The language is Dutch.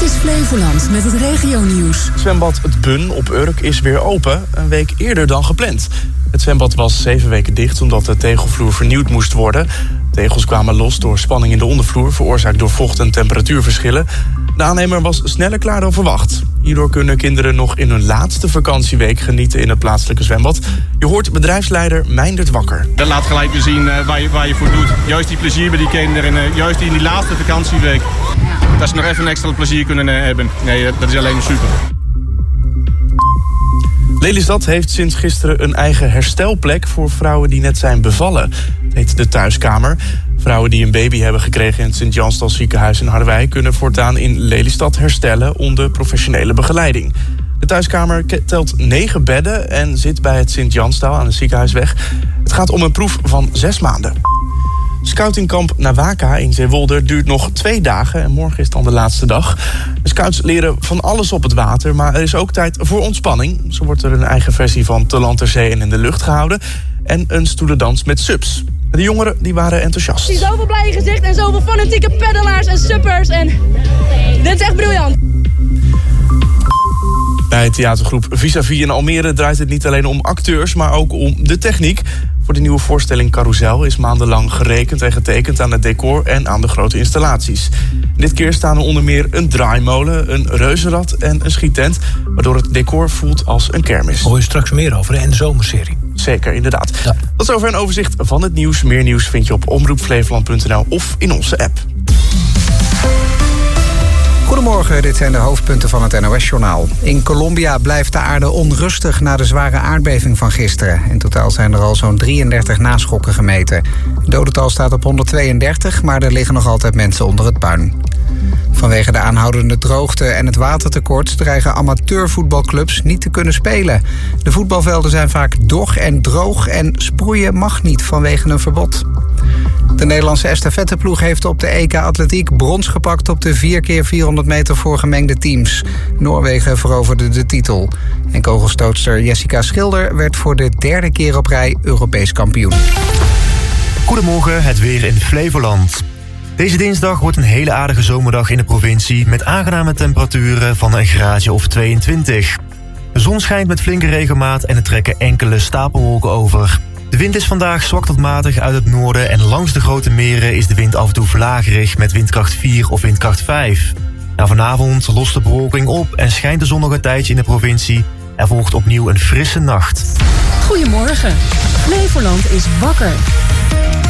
Dit is Flevoland met het regionieuws. Zwembad Het Bun op Urk is weer open, een week eerder dan gepland. Het zwembad was 7 weken dicht omdat de tegelvloer vernieuwd moest worden. Tegels kwamen los door spanning in de ondervloer, veroorzaakt door vocht- en temperatuurverschillen. De aannemer was sneller klaar dan verwacht. Hierdoor kunnen kinderen nog in hun laatste vakantieweek genieten in het plaatselijke zwembad. Je hoort bedrijfsleider Meindert Wakker. Dat laat gelijk weer zien waar je voor doet. Juist die plezier bij die kinderen, juist in die laatste vakantieweek. Dat ze nog even een extra plezier kunnen hebben. Nee, dat is alleen maar super. Lelystad heeft sinds gisteren een eigen herstelplek voor vrouwen die net zijn bevallen. Het heet de Thuiskamer. Vrouwen die een baby hebben gekregen in het Sint-Jansdal ziekenhuis in Harderwijk kunnen voortaan in Lelystad herstellen onder professionele begeleiding. De Thuiskamer telt 9 bedden en zit bij het Sint-Jansdal aan de Ziekenhuisweg. Het gaat om een proef van 6 maanden. Scoutingkamp Nawaka in Zeewolde duurt nog 2 dagen en morgen is dan de laatste dag. De scouts leren van alles op het water, maar er is ook tijd voor ontspanning. Zo wordt er een eigen versie van Te land, ter zee en in de lucht gehouden en een stoelendans met subs. De jongeren die waren enthousiast. Ik zie zoveel blije gezichten en zoveel fanatieke peddelaars en suppers en dit is echt briljant. Bij theatergroep Vis-à-Vis in Almere draait het niet alleen om acteurs, maar ook om de techniek. Voor de nieuwe voorstelling Carousel is maandenlang gerekend en getekend aan het decor en aan de grote installaties. Dit keer staan er onder meer een draaimolen, een reuzenrad en een schiettent, waardoor het decor voelt als een kermis. Hoor je straks meer over in de zomerserie. Zeker, inderdaad. Ja. Tot zover een overzicht van het nieuws. Meer nieuws vind je op omroepflevoland.nl of in onze app. Goedemorgen, dit zijn de hoofdpunten van het NOS-journaal. In Colombia blijft de aarde onrustig na de zware aardbeving van gisteren. In totaal zijn er al zo'n 33 naschokken gemeten. Het dodental staat op 132, maar er liggen nog altijd mensen onder het puin. Vanwege de aanhoudende droogte en het watertekort dreigen amateurvoetbalclubs niet te kunnen spelen. De voetbalvelden zijn vaak dog en droog en sproeien mag niet vanwege een verbod. De Nederlandse estafetteploeg heeft op de EK Atletiek brons gepakt op de 4x400 meter voor gemengde teams. Noorwegen veroverde de titel. En kogelstootster Jessica Schilder werd voor de 3e keer op rij Europees kampioen. Goedemorgen, het weer in Flevoland. Deze dinsdag wordt een hele aardige zomerdag in de provincie met aangename temperaturen van een graadje of 22. De zon schijnt met flinke regenmaat en er trekken enkele stapelwolken over. De wind is vandaag zwak tot matig uit het noorden en langs de grote meren is de wind af en toe vlagerig met windkracht 4 of windkracht 5. Vanavond lost de bewolking op en schijnt de zon nog een tijdje in de provincie. Er volgt opnieuw een frisse nacht. Goedemorgen. Flevoland is wakker.